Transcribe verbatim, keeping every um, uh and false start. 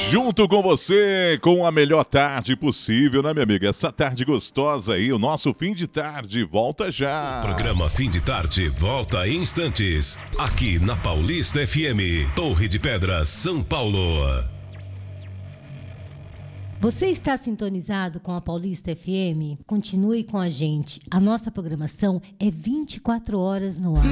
Junto com você, com a melhor tarde possível, né, minha amiga? Essa tarde gostosa aí, o nosso fim de tarde volta já. Programa Fim de Tarde volta em instantes, aqui na Paulista F M, Torre de Pedras, São Paulo. Você está sintonizado com a Paulista F M? Continue com a gente. A nossa programação é vinte e quatro horas no ar.